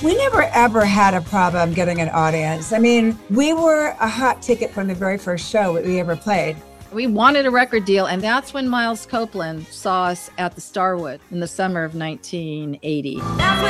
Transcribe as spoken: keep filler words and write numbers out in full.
We never ever had a problem getting an audience. I mean, we were a hot ticket from the very first show that we ever played. We wanted a record deal, and that's when Miles Copeland saw us at the Starwood in the summer of nineteen eighty. That's when